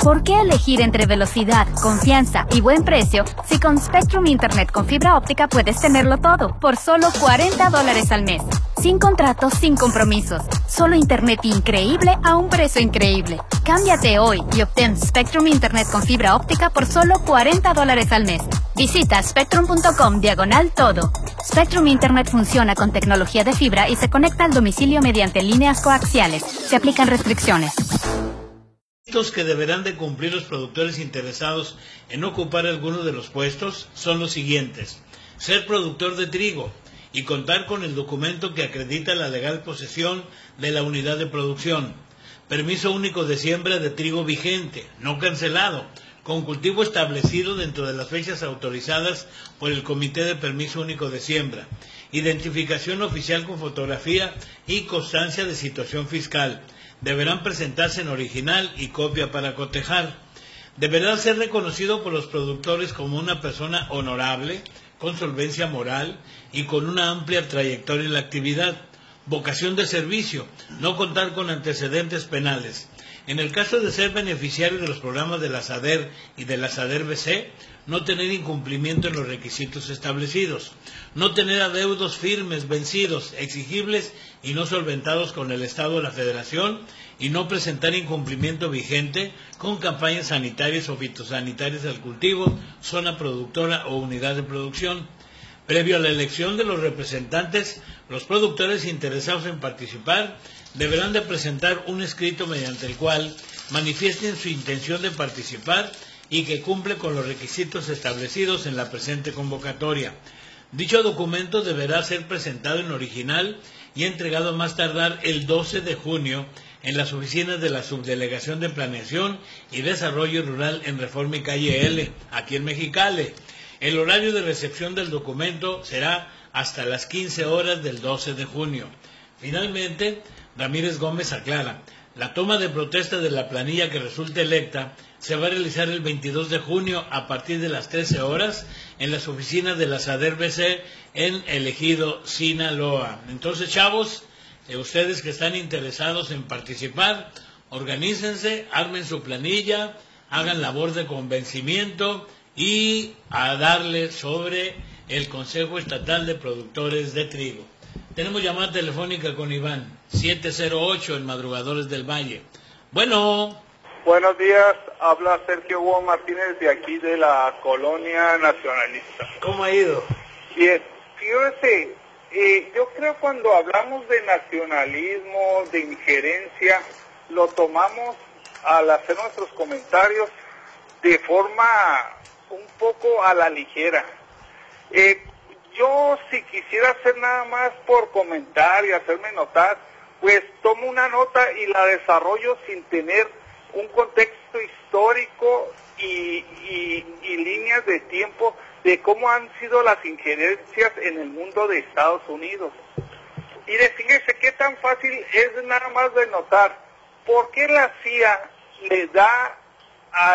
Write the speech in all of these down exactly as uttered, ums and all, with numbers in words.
¿Por qué elegir entre velocidad, confianza y buen precio si con Spectrum Internet con fibra óptica puedes tenerlo todo por solo cuarenta dólares al mes? Sin contratos, sin compromisos. Solo Internet increíble a un precio increíble. Cámbiate hoy y obtén Spectrum Internet con fibra óptica por solo cuarenta dólares al mes. Visita spectrum punto com diagonal todo. Spectrum Internet funciona con tecnología de fibra y se conecta al domicilio mediante líneas coaxiales. Se aplican restricciones. Que deberán de cumplir los productores interesados en ocupar alguno de los puestos son los siguientes: ser productor de trigo y contar con el documento que acredita la legal posesión de la unidad de producción, permiso único de siembra de trigo vigente, no cancelado, con cultivo establecido dentro de las fechas autorizadas por el Comité de Permiso Único de Siembra, identificación oficial con fotografía y constancia de situación fiscal. Deberán presentarse en original y copia para cotejar. Deberá ser reconocido por los productores como una persona honorable, con solvencia moral y con una amplia trayectoria en la actividad. Vocación de servicio, no contar con antecedentes penales. En el caso de ser beneficiario de los programas de la SADER y de la SADER B C, no tener incumplimiento en los requisitos establecidos, no tener adeudos firmes, vencidos, exigibles y no solventados con el Estado o la Federación, y no presentar incumplimiento vigente con campañas sanitarias o fitosanitarias del cultivo, zona productora o unidad de producción. Previo a la elección de los representantes, los productores interesados en participar deberán de presentar un escrito mediante el cual manifiesten su intención de participar y que cumple con los requisitos establecidos en la presente convocatoria. Dicho documento deberá ser presentado en original y entregado a más tardar el doce de junio en las oficinas de la Subdelegación de Planeación y Desarrollo Rural en Reforma y Calle L, aquí en Mexicali. El horario de recepción del documento será hasta las quince horas del doce de junio. Finalmente, Ramírez Gómez aclara: la toma de protesta de la planilla que resulte electa se va a realizar el veintidós de junio a partir de las trece horas en las oficinas de la SADER B C en el Ejido Sinaloa. Entonces, chavos, eh, ustedes que están interesados en participar, organícense, armen su planilla, hagan labor de convencimiento y a darle sobre el Consejo Estatal de Productores de Trigo. Tenemos llamada telefónica con Iván, siete cero ocho en Madrugadores del Valle. Bueno. Buenos días, habla Sergio Hugo Martínez de aquí de la Colonia Nacionalista. ¿Cómo ha ido? Bien, fíjese, eh, yo creo cuando hablamos de nacionalismo, de injerencia, lo tomamos al hacer nuestros comentarios de forma un poco a la ligera. Eh, yo si quisiera hacer nada más por comentar y hacerme notar, pues tomo una nota y la desarrollo sin tener un contexto histórico y, y, y líneas de tiempo de cómo han sido las injerencias en el mundo de Estados Unidos. Y de fíjese qué tan fácil es nada más de notar, ¿por qué la C I A le da a,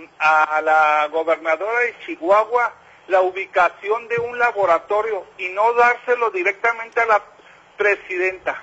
a la gobernadora de Chihuahua la ubicación de un laboratorio y no dárselo directamente a la presidenta?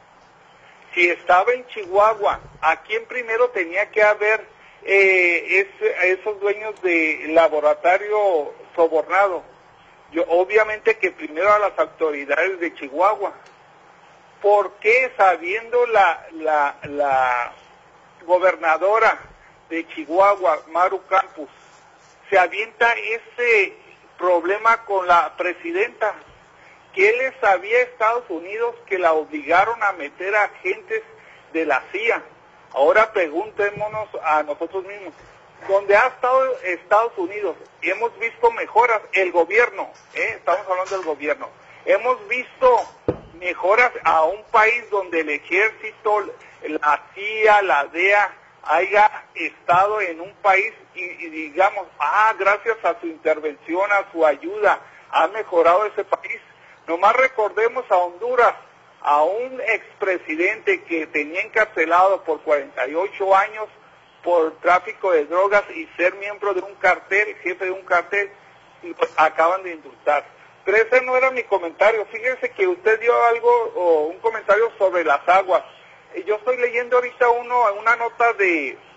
Si estaba en Chihuahua, ¿a quién primero tenía que haber eh, ese, esos dueños de laboratorio sobornado? Yo, obviamente que primero a las autoridades de Chihuahua. ¿Por qué, sabiendo la, la, la gobernadora de Chihuahua, Maru Campos, se avienta ese problema con la presidenta? ¿Qué les sabía Estados Unidos que la obligaron a meter a agentes de la C I A? Ahora preguntémonos a nosotros mismos, ¿dónde ha estado Estados Unidos? Hemos visto mejoras, el gobierno, ¿eh? Estamos hablando del gobierno, hemos visto mejoras a un país donde el ejército, la C I A, la D E A, haya estado en un país y, y digamos, ah, gracias a su intervención, a su ayuda, ha mejorado ese país. Nomás recordemos a Honduras, a un expresidente que tenía encarcelado por cuarenta y ocho años por tráfico de drogas y ser miembro de un cartel, jefe de un cartel, y pues acaban de indultar. Pero ese no era mi comentario. Fíjense que usted dio algo, o un comentario sobre las aguas. Yo estoy leyendo ahorita uno, una nota de